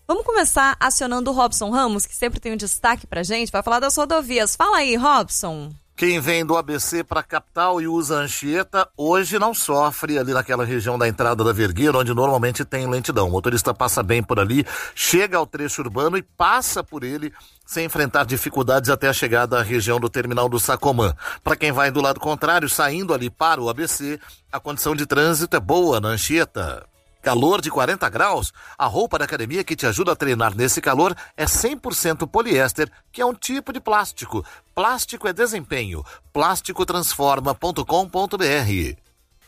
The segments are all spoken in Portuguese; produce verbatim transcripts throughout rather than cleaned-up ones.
Vamos começar acionando o Robson Ramos, que sempre tem um destaque pra gente, vai falar das rodovias. Fala aí, Robson. Quem vem do A B C para a capital e usa a Anchieta, hoje não sofre ali naquela região da entrada da Vergueira, onde normalmente tem lentidão. O motorista passa bem por ali, chega ao trecho urbano e passa por ele sem enfrentar dificuldades até a chegada à região do terminal do Sacomã. Para quem vai do lado contrário, saindo ali para o A B C, a condição de trânsito é boa na Anchieta. Calor de quarenta graus, a roupa da academia que te ajuda a treinar nesse calor é cem por cento poliéster, que é um tipo de plástico. Plástico é desempenho. plástico transforma ponto com ponto b r.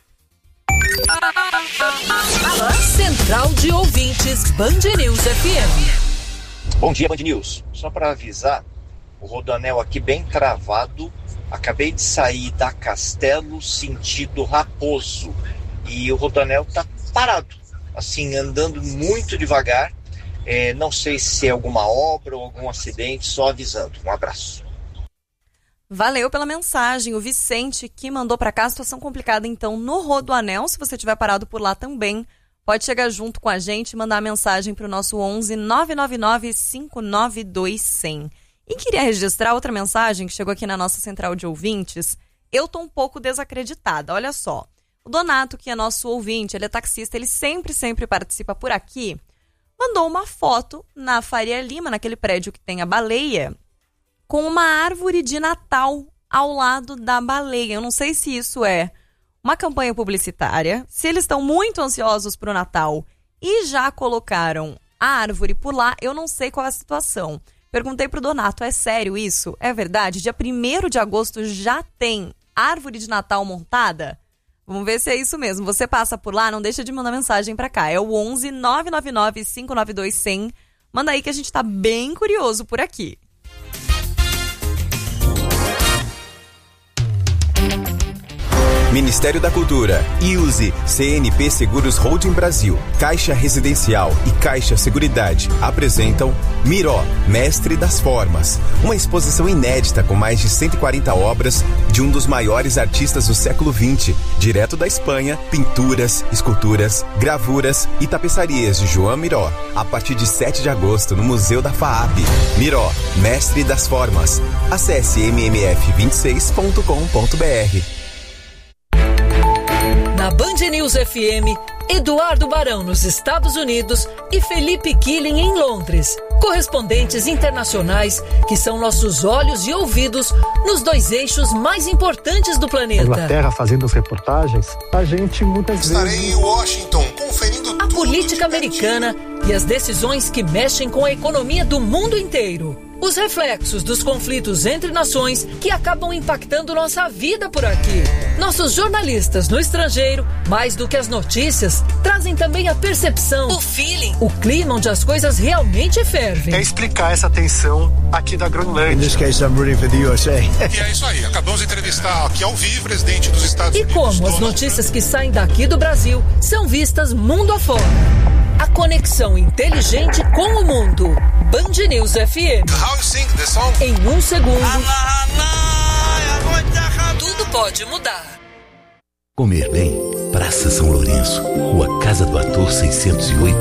Central de Ouvintes, Band News F M. Bom dia, Band News. Só para avisar, o Rodoanel aqui bem travado. Acabei de sair da Castelo sentido Raposo e o Rodoanel tá parado, assim, andando muito devagar. É, não sei se é alguma obra ou algum acidente, só avisando. Um abraço. Valeu pela mensagem. O Vicente que mandou pra cá a situação complicada, então, no Rodoanel. Se você estiver parado por lá também, pode chegar junto com a gente e mandar mensagem pro nosso onze nove nove nove cinco nove dois zero zero. E queria registrar outra mensagem que chegou aqui na nossa central de ouvintes. Eu tô um pouco desacreditada, olha só. O Donato, que é nosso ouvinte, ele é taxista, ele sempre, sempre participa por aqui, mandou uma foto na Faria Lima, naquele prédio que tem a baleia, com uma árvore de Natal ao lado da baleia. Eu não sei se isso é uma campanha publicitária, se eles estão muito ansiosos para o Natal e já colocaram a árvore por lá, eu não sei qual é a situação. Perguntei pro Donato, é sério isso? É verdade? Dia primeiro de agosto já tem árvore de Natal montada? Vamos ver se é isso mesmo. Você passa por lá, não deixa de mandar mensagem pra cá. É o onze nove nove nove cinco nove dois zero zero. Manda aí que a gente tá bem curioso por aqui. Ministério da Cultura, I U S E, C N P Seguros Holding Brasil, Caixa Residencial e Caixa Seguridade apresentam Miró, Mestre das Formas, uma exposição inédita com mais de cento e quarenta obras de um dos maiores artistas do século vinte, direto da Espanha, pinturas, esculturas, gravuras e tapeçarias de João Miró, a partir de sete de agosto no Museu da FAAP. Miró, Mestre das Formas. Acesse m m f vinte e seis ponto com ponto b r. Na Band News F M, Eduardo Barão nos Estados Unidos e Felipe Killing em Londres. Correspondentes internacionais que são nossos olhos e ouvidos nos dois eixos mais importantes do planeta. Inglaterra fazendo as reportagens, a gente muitas Estarei vezes... Estarei em Washington conferindo a tudo política americana e as decisões que mexem com a economia do mundo inteiro. Os reflexos dos conflitos entre nações que acabam impactando nossa vida por aqui. Nossos jornalistas no estrangeiro, mais do que as notícias, trazem também a percepção, o feeling, o clima onde as coisas realmente fervem. É explicar essa tensão aqui da Groenlândia. In this case, I'm rooting for the U S A. E é isso aí, acabamos de entrevistar aqui ao vivo o presidente dos Estados e Unidos. E como as notícias que saem daqui do Brasil são vistas mundo afora. A conexão inteligente com o mundo. Band News F M. How you sing the song? Em um segundo, tudo pode mudar. Comer bem, Praça São Lourenço, Rua Casa do Ator seiscentos e oito.